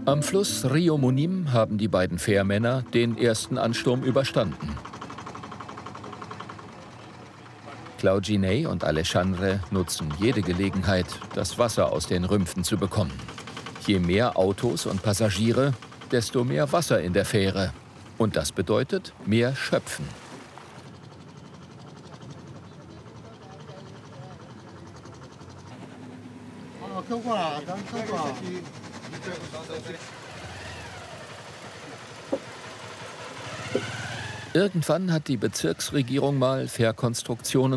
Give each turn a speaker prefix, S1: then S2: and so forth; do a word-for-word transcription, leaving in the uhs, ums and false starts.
S1: Am Fluss Rio Munim haben die beiden Fährmänner den ersten Ansturm überstanden. Claudinei und Alexandre nutzen jede Gelegenheit, das Wasser aus den Rümpfen zu bekommen. Je mehr Autos und Passagiere, desto mehr Wasser in der Fähre. Und das bedeutet mehr Schöpfen. Irgendwann hat die Bezirksregierung mal Fährkonstruktionen